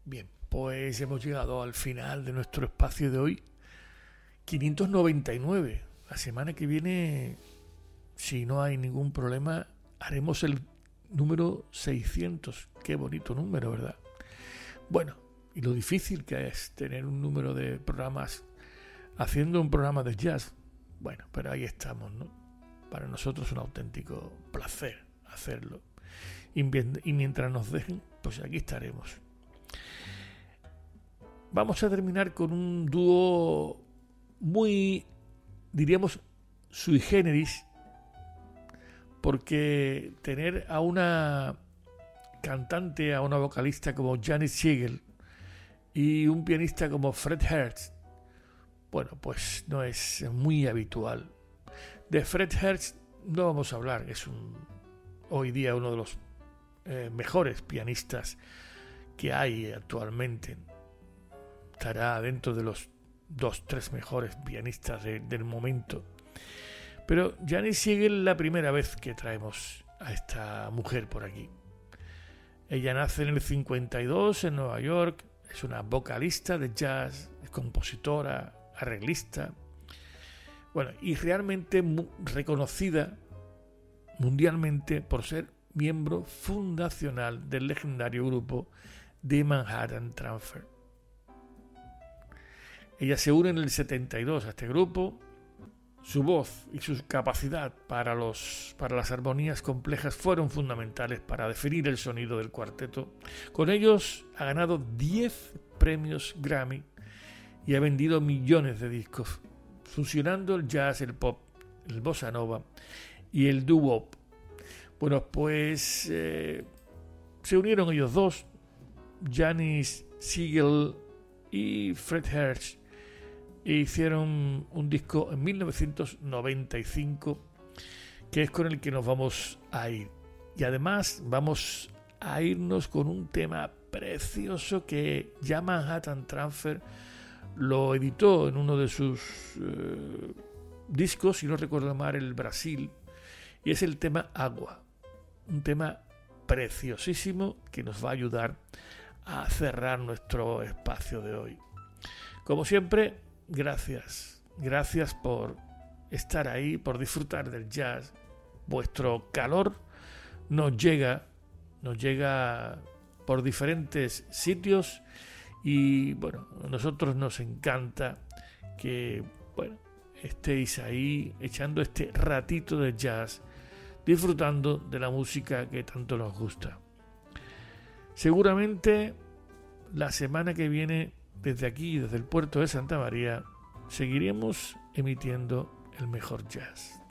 Bien, pues hemos llegado al final de nuestro espacio de hoy. 599. La semana que viene, si no hay ningún problema, haremos el número 600. Qué bonito número, ¿verdad? Bueno, y lo difícil que es tener un número de programas haciendo un programa de jazz. Bueno, pero ahí estamos, ¿no? Para nosotros es un auténtico placer hacerlo. Y mientras nos dejen, pues aquí estaremos. Vamos a terminar con un dúo muy, diríamos, sui generis, porque tener a una cantante, a una vocalista como Janis Siegel y un pianista como Fred Hersch, bueno, pues no es muy habitual. De Fred Hersch no vamos a hablar, es hoy día uno de los mejores pianistas que hay actualmente. Estará dentro de los 2-3 mejores pianistas del momento. Pero Janis Siegel es la primera vez que traemos a esta mujer por aquí. Ella nace en el 52 en Nueva York, es una vocalista de jazz, es compositora, arreglista, bueno, y realmente reconocida mundialmente por ser miembro fundacional del legendario grupo The Manhattan Transfer. Ella se une en el 72 a este grupo. Su voz y su capacidad para las armonías complejas fueron fundamentales para definir el sonido del cuarteto. Con ellos ha ganado 10 premios Grammy y ha vendido millones de discos, fusionando el jazz, el pop, el bossa nova y el doo-wop. Bueno, pues se unieron ellos dos, Janis Siegel y Fred Hersch, e hicieron un disco en 1995 que es con el que nos vamos a ir. Y además vamos a irnos con un tema precioso que ya Manhattan Transfer lo editó en uno de sus discos, si no recuerdo mal, el Brasil, y es el tema Agua, un tema preciosísimo que nos va a ayudar a cerrar nuestro espacio de hoy. Como siempre, gracias por estar ahí, por disfrutar del jazz. Vuestro calor nos llega por diferentes sitios y bueno, a nosotros nos encanta que estéis ahí echando este ratito de jazz, disfrutando de la música que tanto nos gusta. Seguramente la semana que viene, desde aquí, desde el puerto de Santa María, seguiremos emitiendo el mejor jazz.